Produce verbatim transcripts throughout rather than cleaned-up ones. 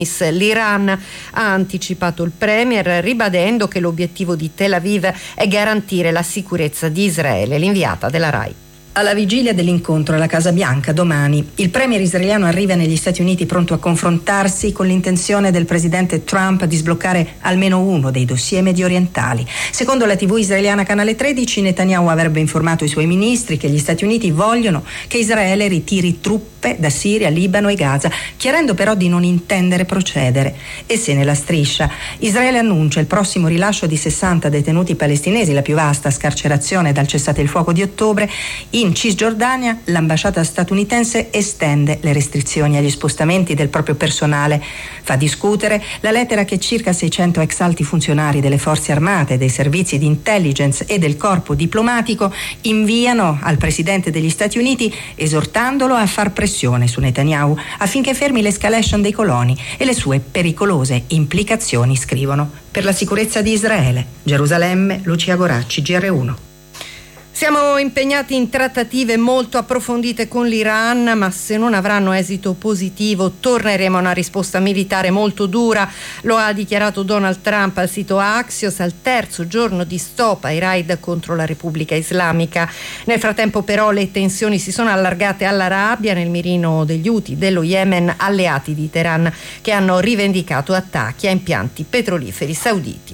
L'Iran ha anticipato il premier ribadendo che l'obiettivo di Tel Aviv è garantire la sicurezza di Israele. L'inviata della RAI. Alla vigilia dell'incontro alla Casa Bianca domani, il premier israeliano arriva negli Stati Uniti pronto a confrontarsi con l'intenzione del presidente Trump di sbloccare almeno uno dei dossier mediorientali. Secondo la tivù israeliana Canale tredici, Netanyahu avrebbe informato i suoi ministri che gli Stati Uniti vogliono che Israele ritiri truppe da Siria, Libano e Gaza, chiarendo però di non intendere procedere. E se nella striscia Israele annuncia il prossimo rilascio di sessanta detenuti palestinesi, la più vasta scarcerazione dal cessate il fuoco di ottobre, in Cisgiordania l'ambasciata statunitense estende le restrizioni agli spostamenti del proprio personale. Fa discutere la lettera che circa seicento ex alti funzionari delle forze armate, dei servizi di intelligence e del corpo diplomatico inviano al presidente degli Stati Uniti, esortandolo a far pressione su Netanyahu affinché fermi l'escalation dei coloni e le sue pericolose implicazioni, scrivono, per la sicurezza di Israele. Gerusalemme, Lucia Goracci, G R uno. Siamo impegnati in trattative molto approfondite con l'Iran, ma se non avranno esito positivo torneremo a una risposta militare molto dura. Lo ha dichiarato Donald Trump al sito Axios al terzo giorno di stop ai raid contro la Repubblica Islamica. Nel frattempo però le tensioni si sono allargate all'Arabia, nel mirino degli Houthi dello Yemen, alleati di Teheran, che hanno rivendicato attacchi a impianti petroliferi sauditi.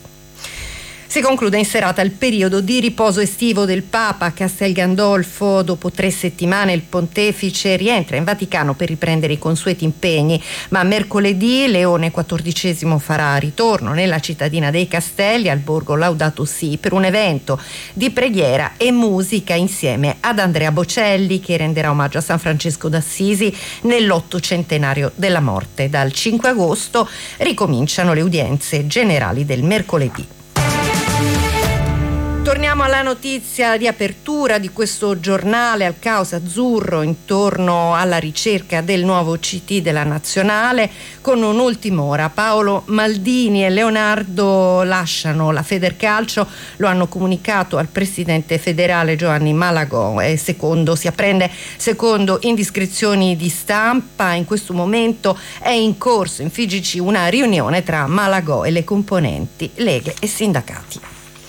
Si conclude in serata il periodo di riposo estivo del Papa a Castel Gandolfo. Dopo tre settimane il pontefice rientra in Vaticano per riprendere i consueti impegni, ma mercoledì Leone quattordicesimo farà ritorno nella cittadina dei Castelli, al borgo Laudato Si, per un evento di preghiera e musica insieme ad Andrea Bocelli, che renderà omaggio a San Francesco d'Assisi nell'ottocentenario della morte. Dal cinque agosto ricominciano le udienze generali del mercoledì. Torniamo alla notizia di apertura di questo giornale, al caos azzurro intorno alla ricerca del nuovo C T della Nazionale. Con un'ultima ora, Paolo Maldini e Leonardo lasciano la Federcalcio, lo hanno comunicato al presidente federale Giovanni Malagò. E secondo, si apprende secondo indiscrezioni di stampa, in questo momento è in corso in F I G C una riunione tra Malagò e le componenti, leghe e sindacati.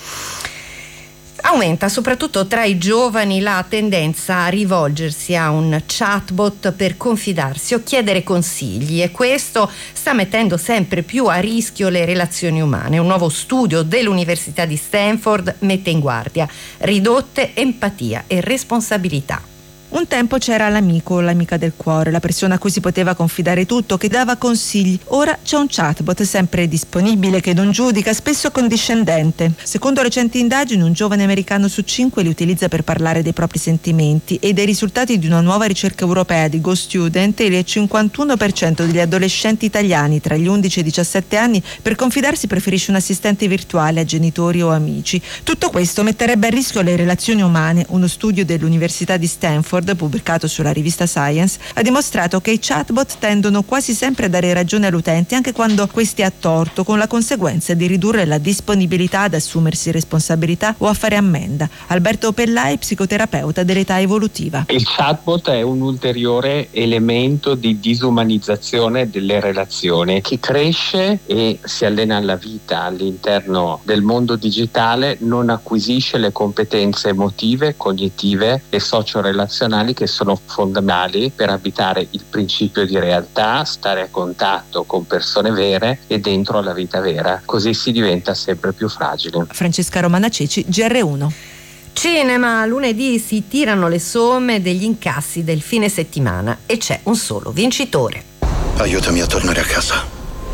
Aumenta soprattutto tra i giovani la tendenza a rivolgersi a un chatbot per confidarsi o chiedere consigli, e questo sta mettendo sempre più a rischio le relazioni umane. Un nuovo studio dell'Università di Stanford mette in guardia ridotte empatia e responsabilità. Un tempo c'era l'amico, l'amica del cuore, la persona a cui si poteva confidare tutto, che dava consigli. Ora c'è un chatbot sempre disponibile, che non giudica, spesso condiscendente. Secondo recenti indagini, un giovane americano su cinque li utilizza per parlare dei propri sentimenti, e dai risultati di una nuova ricerca europea di GoStudent, il cinquantuno per cento degli adolescenti italiani tra gli undici e i diciassette anni per confidarsi preferisce un assistente virtuale a genitori o amici. Tutto questo metterebbe a rischio le relazioni umane. Uno studio dell'Università di Stanford, pubblicato sulla rivista Science, ha dimostrato che i chatbot tendono quasi sempre a dare ragione all'utente, anche quando questi ha torto, con la conseguenza di ridurre la disponibilità ad assumersi responsabilità o a fare ammenda. Alberto Pellai, psicoterapeuta dell'età evolutiva. Il chatbot è un ulteriore elemento di disumanizzazione delle relazioni. Chi cresce e si allena alla vita all'interno del mondo digitale non acquisisce le competenze emotive, cognitive e socio-relazionali che sono fondamentali per abitare il principio di realtà, stare a contatto con persone vere e dentro alla vita vera. Così si diventa sempre più fragile. Francesca Romana Ceci, G R uno. Cinema, lunedì si tirano le somme degli incassi del fine settimana e c'è un solo vincitore. Aiutami a tornare a casa.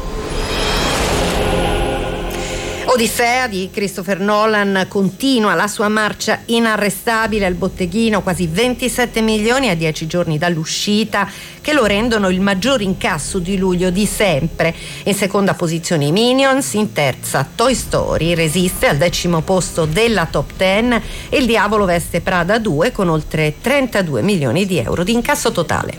Odissea di Christopher Nolan continua la sua marcia inarrestabile al botteghino, quasi ventisette milioni a dieci giorni dall'uscita, che lo rendono il maggior incasso di luglio di sempre. In seconda posizione i Minions, in terza Toy Story, resiste al decimo posto della top dieci, e Il Diavolo veste Prada due con oltre trentadue milioni di euro di incasso totale.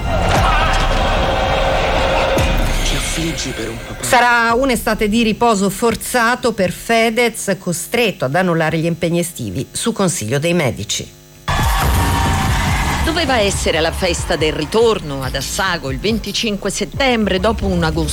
Sarà un'estate di riposo forzato per Fedez, costretto ad annullare gli impegni estivi su consiglio dei medici. Doveva essere la festa del ritorno ad Assago il venticinque settembre, dopo un agosto